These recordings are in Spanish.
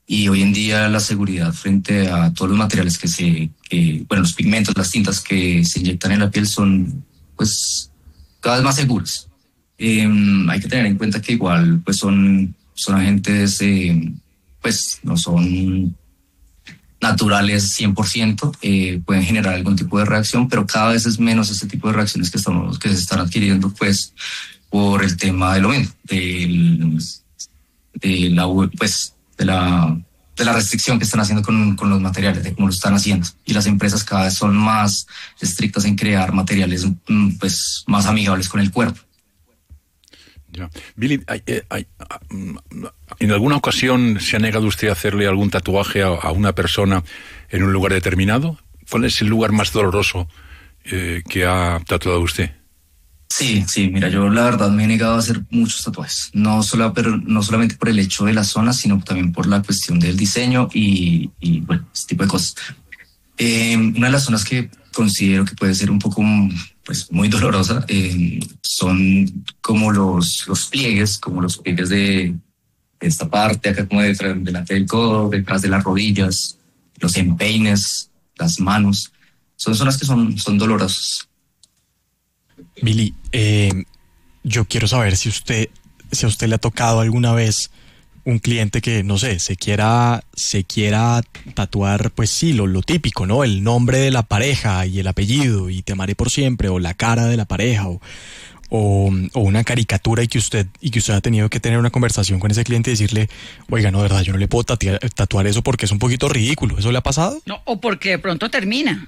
y hoy en día la seguridad frente a todos los materiales bueno, los pigmentos, las tintas que se inyectan en la piel son pues cada vez más seguros. Hay que tener en cuenta que igual pues son agentes, pues no son naturales 100%, pueden generar algún tipo de reacción, pero cada vez es menos este tipo de reacciones que se están adquiriendo pues por el tema de lo mismo, de la, pues, de la restricción que están haciendo con los materiales, de cómo lo están haciendo. Y las empresas cada vez son más estrictas en crear materiales pues, más amigables con el cuerpo. Ya. Billy, ¿en alguna ocasión se ha negado usted a hacerle algún tatuaje a una persona en un lugar determinado? ¿Cuál es el lugar más doloroso que ha tatuado usted? Sí, mira, yo la verdad me he negado a hacer muchos tatuajes, pero no solamente por el hecho de la zona, sino también por la cuestión del diseño y bueno, este tipo de cosas. Una de las zonas que considero que puede ser un poco pues, muy dolorosa son como los pliegues, de esta parte, acá como delante del codo, detrás de las rodillas, los empeines, las manos. Son zonas que son dolorosas. Billy, yo quiero saber si a usted le ha tocado alguna vez un cliente que, no sé, se quiera tatuar, pues sí, lo típico, ¿no? El nombre de la pareja y el apellido y te amaré por siempre, o la cara de la pareja, o una caricatura y que usted ha tenido que tener una conversación con ese cliente y decirle, oiga, no, de verdad, yo no le puedo tatuar eso porque es un poquito ridículo. ¿Eso le ha pasado? No, o porque de pronto termina.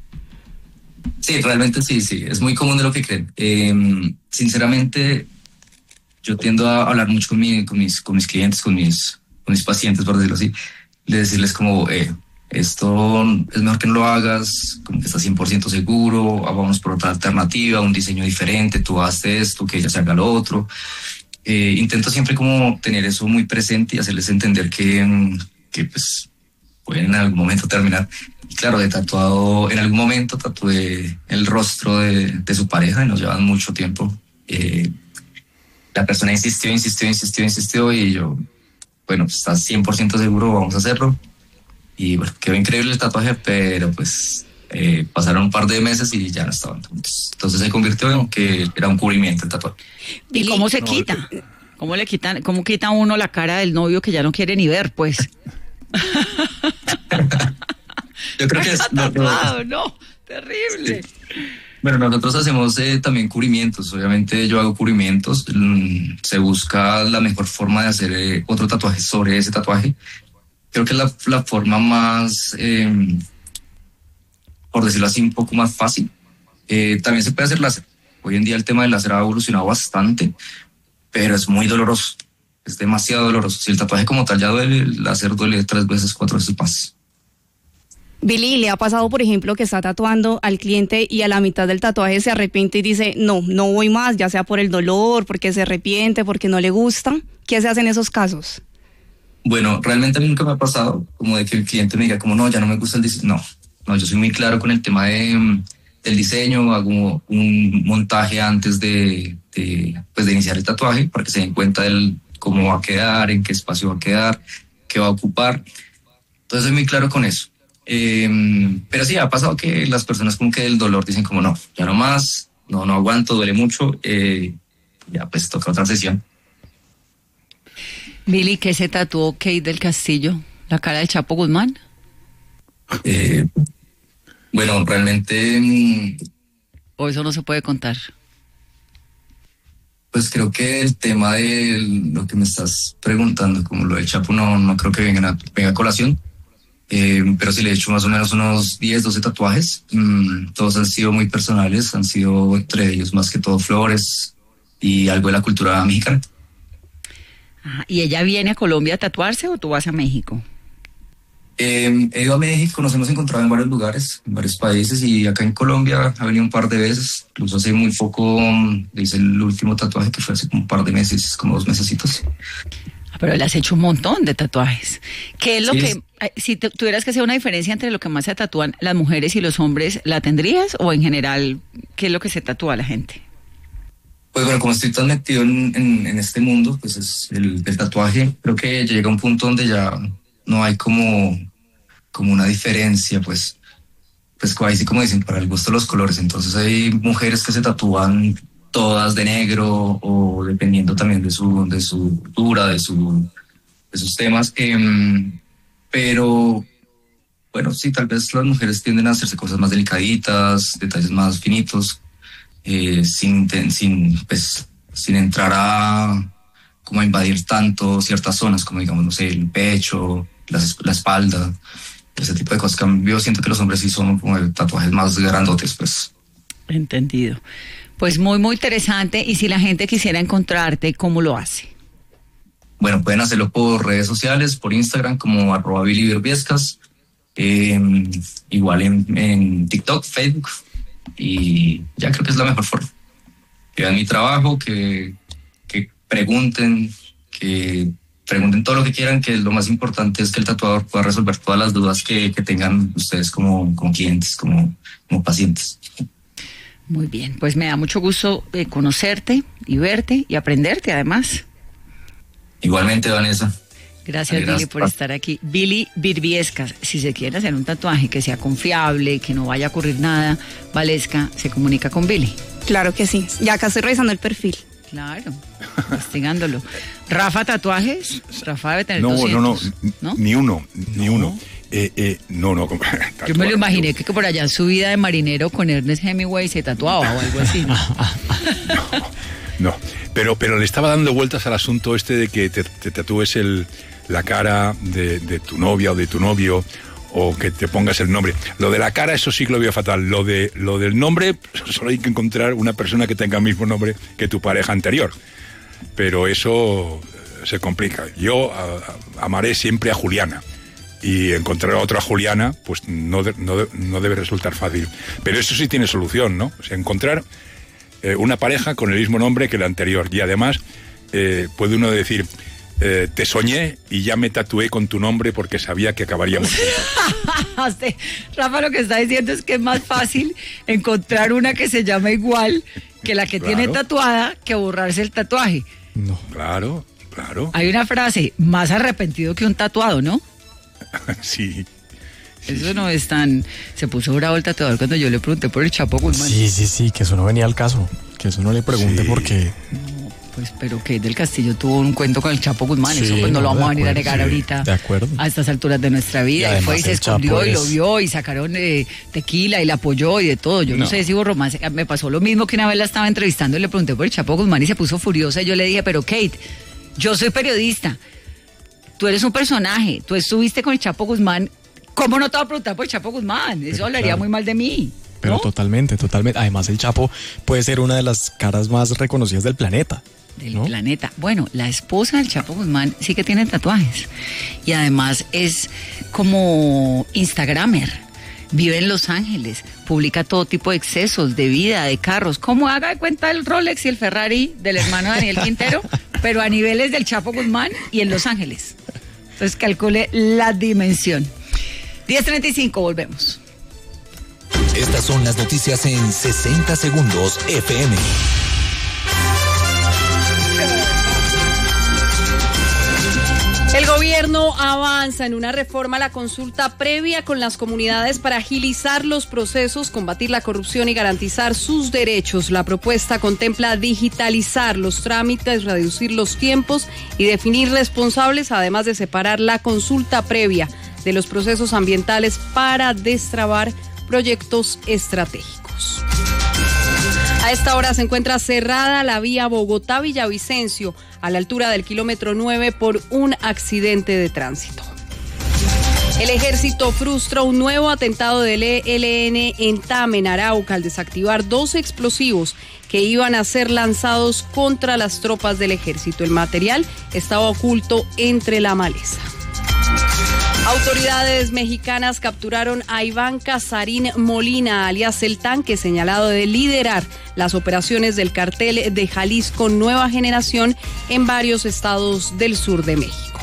Sí, realmente sí, es muy común de lo que creen. Sinceramente, yo tiendo a hablar mucho con mis clientes, con mis pacientes, por decirlo así, de decirles como, esto es mejor que no lo hagas, como que estás 100% seguro, vamos por otra alternativa, un diseño diferente, tú haces esto, que ella se haga lo otro. Intento siempre como tener eso muy presente y hacerles entender que pues pueden en algún momento terminar. Y claro, en algún momento tatué el rostro de su pareja y nos llevan mucho tiempo. La persona insistió y yo, bueno, pues estás 100% seguro, vamos a hacerlo. Y bueno, quedó increíble el tatuaje, pero pues pasaron un par de meses y ya no estaban juntos. Entonces se convirtió en que era un cubrimiento el tatuaje. ¿Y cómo se quita? ¿Cómo quita uno la cara del novio que ya no quiere ni ver, pues? Yo creo que es tatuado, no, terrible. Sí. Bueno, nosotros hacemos también cubrimientos. Obviamente yo hago cubrimientos. Se busca la mejor forma de hacer otro tatuaje sobre ese tatuaje. Creo que es la forma más, por decirlo así, un poco más fácil. También se puede hacer láser. Hoy en día el tema del láser ha evolucionado bastante, pero es muy doloroso. Es demasiado doloroso. Si el tatuaje como tal ya duele, el láser duele 3 veces, 4 veces más. Billy, ¿le ha pasado, por ejemplo, que está tatuando al cliente y a la mitad del tatuaje se arrepiente y dice, no voy más, ya sea por el dolor, porque se arrepiente, porque no le gusta? ¿Qué se hace en esos casos? Bueno, realmente a mí nunca me ha pasado como de que el cliente me diga como, no, ya no me gusta el diseño. No, yo soy muy claro con el tema del diseño, hago un montaje antes de iniciar el tatuaje para que se den cuenta cómo va a quedar, en qué espacio va a quedar, qué va a ocupar. Entonces soy muy claro con eso. Pero sí, ha pasado que las personas como que del dolor dicen como no, ya no más, no aguanto, duele mucho, ya pues toca otra sesión. Billy, ¿qué se tatuó Kate del Castillo? ¿La cara de Chapo Guzmán? Bueno, realmente... ¿O eso no se puede contar? Pues creo que el tema de lo que me estás preguntando, como lo del Chapo, no creo que venga a colación. Pero sí le he hecho más o menos unos 10, 12 tatuajes. Todos han sido muy personales, han sido entre ellos más que todo flores y algo de la cultura mexicana. ¿Y ella viene a Colombia a tatuarse o tú vas a México? He ido a México, nos hemos encontrado en varios lugares, en varios países, y acá en Colombia ha venido un par de veces. Incluso hace muy poco le hice el último tatuaje, que fue hace como un par de meses, como 2 mesecitos. Pero le has hecho un montón de tatuajes. ¿Qué es lo Sí, que, si tuvieras que hacer una diferencia entre lo que más se tatúan las mujeres y los hombres, ¿la tendrías? ¿O en general, qué es lo que se tatúa la gente? Pues bueno, como estoy tan metido en este mundo, pues es el tatuaje, creo que llega a un punto donde ya no hay como una diferencia, pues ahí sí, como dicen, para el gusto de los colores. Entonces hay mujeres que se tatúan todas de negro, o dependiendo también de su cultura, de sus temas. Pero bueno, sí, tal vez las mujeres tienden a hacerse cosas más delicaditas, detalles más finitos, sin entrar como a invadir tanto ciertas zonas, como digamos, no sé, el pecho, la espalda, ese tipo de cosas. Yo siento que los hombres sí son como de tatuajes más grandotes, pues. Entendido. Pues muy, muy interesante. Y si la gente quisiera encontrarte, ¿cómo lo hace? Bueno, pueden hacerlo por redes sociales, por Instagram como @BillyBirbiescas, igual en TikTok, Facebook, y ya creo que es la mejor forma. Que vean mi trabajo, que pregunten todo lo que quieran, que lo más importante es que el tatuador pueda resolver todas las dudas que tengan ustedes como clientes, como pacientes. Muy bien, pues me da mucho gusto conocerte y verte y aprenderte además. Igualmente, Vanessa. Gracias, Billy, por estar aquí. Billy Birbiescas, si se quiere hacer un tatuaje que sea confiable, que no vaya a ocurrir nada, Valesca se comunica con Billy. Claro que sí, ya acá estoy revisando el perfil. Claro, investigándolo. ¿Rafa tatuajes? Rafa debe tener No, 200, no, ni uno. No. Yo me lo imaginé que por allá en su vida de marinero con Ernest Hemingway se tatuaba o algo así. No, pero le estaba dando vueltas al asunto este de que te tatúes la cara de tu novia o de tu novio, o que te pongas el nombre. Lo de la cara, eso sí que lo veo fatal. Lo del nombre, solo hay que encontrar una persona que tenga el mismo nombre que tu pareja anterior. Pero eso se complica. Yo amaré siempre a Juliana, y encontrar a otra Juliana, pues no debe resultar fácil. Pero eso sí tiene solución, ¿no? O sea, encontrar una pareja con el mismo nombre que la anterior. Y además puede uno decir, te soñé y ya me tatué con tu nombre porque sabía que acabaríamos. Rafa lo que está diciendo es que es más fácil encontrar una que se llama igual que la que tiene tatuada que borrarse el tatuaje. No. Claro. Hay una frase, más arrepentido que un tatuado, ¿no? Sí. Eso no es tan... Se puso bravo el tatuador cuando yo le pregunté por el Chapo Guzmán. Sí, que eso no venía al caso. Que eso no le pregunte porque... No, pues, pero que del Castillo tuvo un cuento con el Chapo Guzmán. Eso pues no lo vamos a venir a negar ahorita. De acuerdo. A estas alturas de nuestra vida. Y fue y se escondió y lo vio y sacaron tequila y la apoyó y de todo. Yo no sé si hubo romance. Me pasó lo mismo que una vez la estaba entrevistando y le pregunté por el Chapo Guzmán y se puso furiosa. Y yo le dije, pero Kate, yo soy periodista. Tú eres un personaje. Tú estuviste con el Chapo Guzmán. ¿Cómo no te voy a preguntar por el Chapo Guzmán? Eso hablaría muy mal de mí. Pero ¿no? Totalmente. Además, el Chapo puede ser una de las caras más reconocidas del planeta. Del planeta. Bueno, la esposa del Chapo Guzmán sí que tiene tatuajes. Y además es como Instagramer. Vive en Los Ángeles. Publica todo tipo de excesos de vida, de carros. ¿Cómo haga de cuenta el Rolex y el Ferrari del hermano Daniel Quintero? Pero a niveles del Chapo Guzmán y en Los Ángeles. Entonces calcule la dimensión. 10:35, volvemos. Estas son las noticias en 60 segundos FM. El gobierno avanza en una reforma a la consulta previa con las comunidades para agilizar los procesos, combatir la corrupción y garantizar sus derechos. La propuesta contempla digitalizar los trámites, reducir los tiempos y definir responsables, además de separar la consulta previa de los procesos ambientales para destrabar proyectos estratégicos. A esta hora se encuentra cerrada la vía Bogotá-Villavicencio a la altura del kilómetro 9 por un accidente de tránsito. El ejército frustra un nuevo atentado del ELN en Tame, en Arauca, al desactivar 2 explosivos que iban a ser lanzados contra las tropas del ejército. El material estaba oculto entre la maleza. Autoridades mexicanas capturaron a Iván Casarín Molina, alias El Tanque, señalado de liderar las operaciones del cartel de Jalisco Nueva Generación en varios estados del sur de México.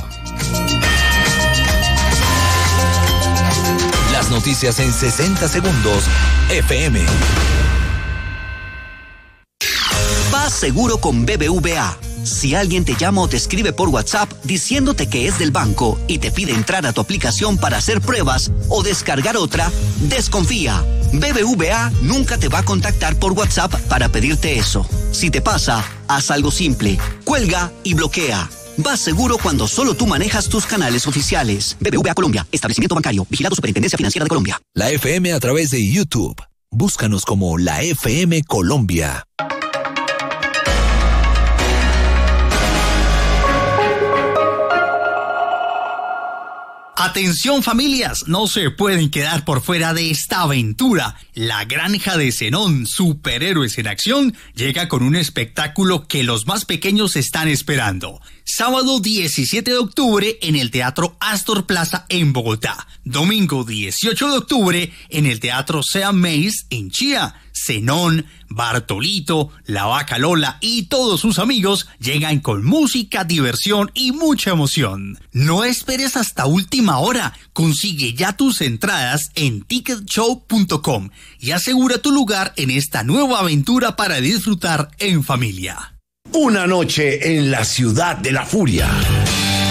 Las noticias en 60 segundos FM. seguro con BBVA. Si alguien te llama o te escribe por WhatsApp diciéndote que es del banco y te pide entrar a tu aplicación para hacer pruebas o descargar otra, desconfía. BBVA nunca te va a contactar por WhatsApp para pedirte eso. Si te pasa, haz algo simple. Cuelga y bloquea. Vas seguro cuando solo tú manejas tus canales oficiales. BBVA Colombia, establecimiento bancario, vigilado Superintendencia Financiera de Colombia. La FM a través de YouTube. Búscanos como La FM Colombia. Atención familias, no se pueden quedar por fuera de esta aventura. La Granja de Zenón, superhéroes en acción, llega con un espectáculo que los más pequeños están esperando. Sábado 17 de octubre en el Teatro Astor Plaza en Bogotá. Domingo 18 de octubre en el Teatro Sea Mays en Chía. Zenón, Bartolito, La Vaca Lola y todos sus amigos llegan con música, diversión y mucha emoción. No esperes hasta última hora. Consigue ya tus entradas en ticketshow.com y asegura tu lugar en esta nueva aventura para disfrutar en familia. Una noche en la ciudad de la furia.